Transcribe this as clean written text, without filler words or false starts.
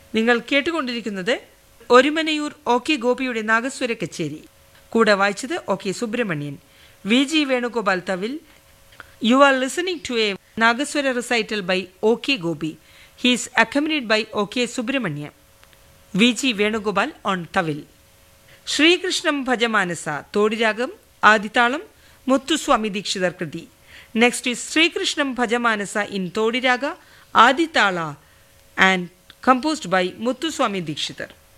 നിങ്ങൾ കേട്ടുകൊണ്ടിരിക്കുന്നത് ഒരുമനയൂർ O.K. ഗോപിയുടെ നാഗസ്വര കച്ചേരി. കൂടെ വായിച്ചത് O.K. Subramanian. V.G. Venugopal thavil. You are listening to a Nagaswara recital by O.K. Gopi. He is accompanied by O.K. Subramanian. V.G. Venugopal on Tavil. Shri Krishnam Bhajamanasa, Todiragam, Aditalam, Muthuswami Dikshidhar Kriti. Next is Shri Krishnam Bhajamanasa in Todiraga, Aditala and composed by Muthuswami Dikshidhar.